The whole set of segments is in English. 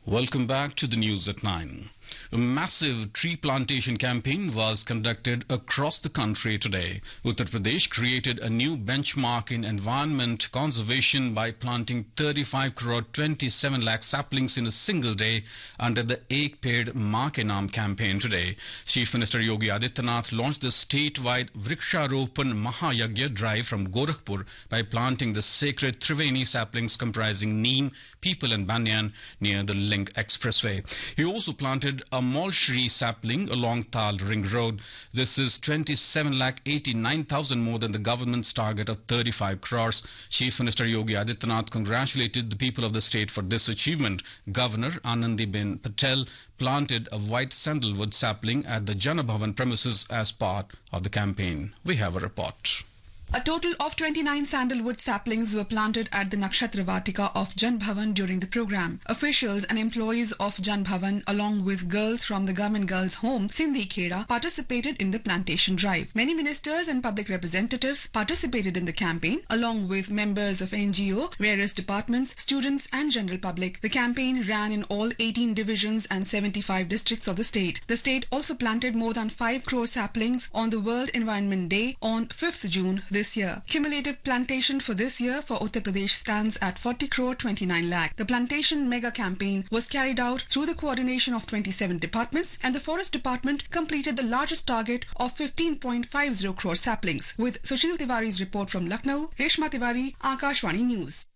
Welcome back to the news at 9. A massive tree plantation campaign was conducted across the country today. Uttar Pradesh created a new benchmark in environment conservation by planting 35 crore 27 lakh saplings in a single day under the Ek Ped Maa Ke Naam campaign today. Chief Minister Yogi Adityanath launched the statewide Vriksharopan Mahayagya drive from Gorakhpur by planting the sacred Triveni saplings comprising neem, peepal and banyan near the Link Expressway. He also planted a Molshri sapling along Tal Ring Road. This is 27,89,000 more than the government's target of 35 crores. Chief Minister Yogi Adityanath congratulated the people of the state for this achievement. Governor Anandibhen Patel planted a white sandalwood sapling at the Jana Bhavan premises as part of the campaign. We have a report. A total of 29 sandalwood saplings were planted at the Nakshatra Vatika of Jan Bhavan during the program. Officials and employees of Jan Bhavan, along with girls from the Government Girls' Home, Sindhi Kheda, participated in the plantation drive. Many ministers and public representatives participated in the campaign, along with members of NGO, various departments, students and general public. The campaign ran in all 18 divisions and 75 districts of the state. The state also planted more than 5 crore saplings on the World Environment Day on 5th June this year. Cumulative plantation for this year for Uttar Pradesh stands at 40 crore 29 lakh. The plantation mega campaign was carried out through the coordination of 27 departments, and the Forest Department completed the largest target of 15.50 crore saplings. With Sushil Tiwari's report from Lucknow, Reshma Tiwari, Akashvani News.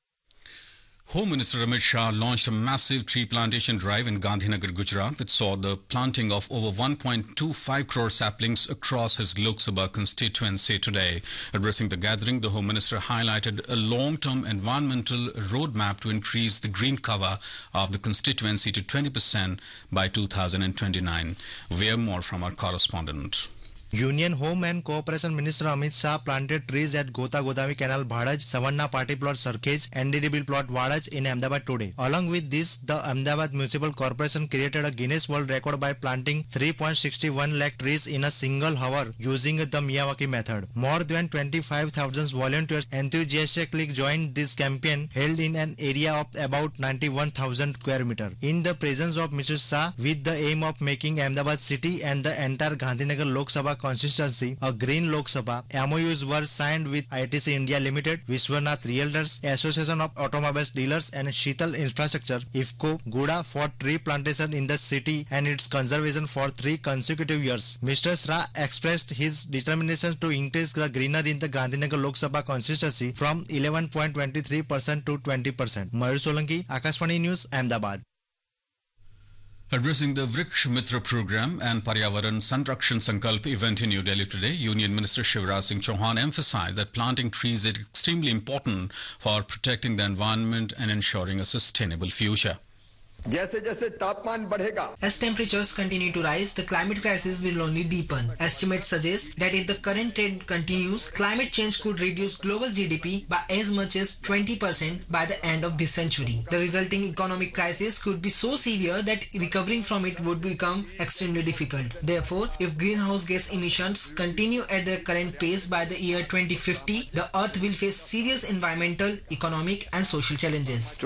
Home Minister Amit Shah launched a massive tree plantation drive in Gandhinagar, Gujarat, which saw the planting of over 1.25 crore saplings across his Lok Sabha constituency today. Addressing the gathering, the Home Minister highlighted a long-term environmental roadmap to increase the green cover of the constituency to 20% by 2029. We have more from our correspondent. Union Home and Cooperation Minister Amit Shah planted trees at Gota Godami Canal Bhadaj, Savarna Party Plot Sarkhej, NDDB Plot Wadaj in Ahmedabad today. Along with this, the Ahmedabad Municipal Corporation created a Guinness World Record by planting 3.61 lakh trees in a single hour using the Miyawaki method. More than 25,000 volunteers enthusiastically joined this campaign held in an area of about 91,000 square meters. In the presence of Mr. Shah, with the aim of making Ahmedabad city and the entire Gandhinagar Lok Sabha constituency a green Lok Sabha, MOUs were signed with ITC India Limited, Vishwanath Realtors, Association of Automobiles Dealers and Sheetal Infrastructure, IFCO, Guda for tree plantation in the city and its conservation for 3 consecutive years. Mr. Shah expressed his determination to increase the greenery in the Gandhinagar Lok Sabha constituency from 11.23% to 20%. Mayur Solanki, Akashvani News, Ahmedabad. Addressing the Vriksh Mitra program and Paryavaran Sanrakshan Sankalp event in New Delhi today, Union Minister Shivraj Singh Chauhan emphasized that planting trees is extremely important for protecting the environment and ensuring a sustainable future. As temperatures continue to rise, the climate crisis will only deepen. Estimates suggest that if the current trend continues, climate change could reduce global GDP by as much as 20% by the end of this century. The resulting economic crisis could be so severe that recovering from it would become extremely difficult. Therefore, if greenhouse gas emissions continue at their current pace by the year 2050, the Earth will face serious environmental, economic and social challenges.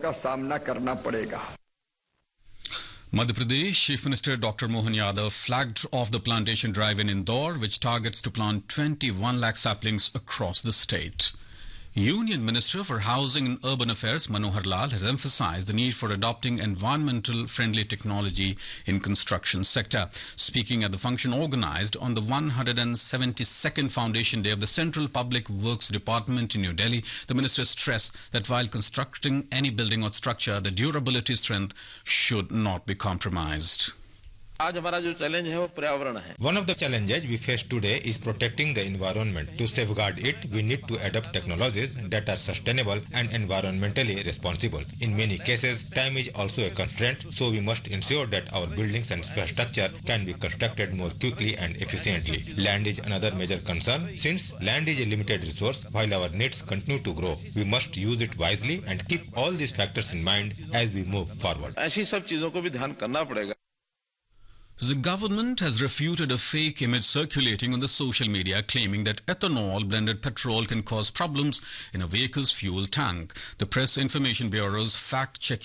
Madhya Pradesh Chief Minister Dr. Mohan Yadav flagged off the plantation drive in Indore, which targets to plant 21 lakh saplings across the state. Union Minister for Housing and Urban Affairs Manohar Lal has emphasized the need for adopting environmental friendly technology in construction sector. Speaking at the function organized on the 172nd Foundation Day of the Central Public Works Department in New Delhi, the minister stressed that while constructing any building or structure, the durability strength should not be compromised. आज हमारा जो challenge है वो पर्यावरण है. One of the challenges we face today is protecting the environment. To safeguard it, we need to adopt technologies that are sustainable and environmentally responsible. In many cases, time is also a constraint, so we must ensure that our buildings and infrastructure can be constructed more quickly and efficiently. Land is another major concern. Since land is a limited resource, while our needs continue to grow, we must use it wisely and keep all these factors in mind as we move forward. ऐसी सब चीजों को भी ध्यान करना पड़ेगा. The government has refuted a fake image circulating on the social media claiming that ethanol blended petrol can cause problems in a vehicle's fuel tank. The Press Information Bureau's fact-checking